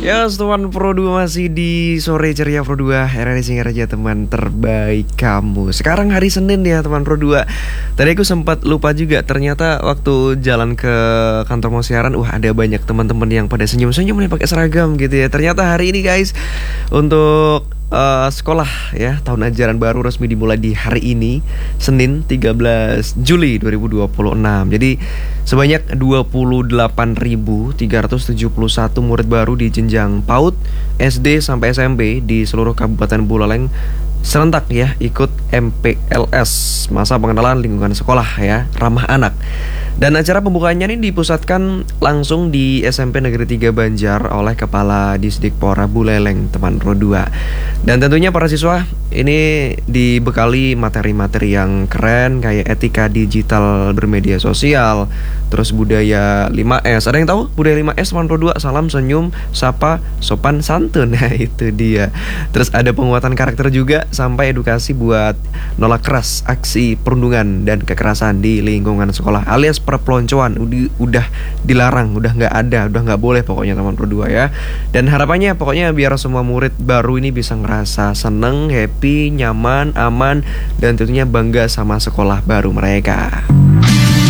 Ya, teman Pro 2 masih di sore ceria Pro 2. RRI Singaraja, teman terbaik kamu. Sekarang hari Senin ya teman Pro 2. Tadi aku sempat lupa juga, ternyata waktu jalan ke kantor mau siaran, wah ada banyak teman-teman yang pada senyum-senyum nih pakai seragam gitu ya. Ternyata hari ini guys, untuk sekolah ya, tahun ajaran baru resmi dimulai di hari ini, Senin 13 Juli 2026. Jadi sebanyak 28.371 murid baru di jenjang PAUD, SD sampai SMP di seluruh Kabupaten Buleleng serentak ya ikut MPLS, masa pengenalan lingkungan sekolah ya, ramah anak. Dan acara pembukaannya ini dipusatkan langsung di SMP Negeri 3 Banjar oleh Kepala Disdikpora Buleleng, teman Pro 2. Dan tentunya para siswa ini dibekali materi-materi yang keren kayak etika digital bermedia sosial, terus budaya 5S. Ada yang tahu budaya 5S teman Pro 2? Salam, senyum, sapa, sopan, santun. Nah, itu dia. Terus ada penguatan karakter juga sampai edukasi buat nolak keras aksi perundungan dan kekerasan di lingkungan sekolah, alias perpeloncoan udah dilarang, udah nggak ada, udah nggak boleh pokoknya teman Pro 2 ya. Dan harapannya pokoknya biar semua murid baru ini bisa ngerasa seneng, happy, nyaman, aman, dan tentunya bangga sama sekolah baru mereka.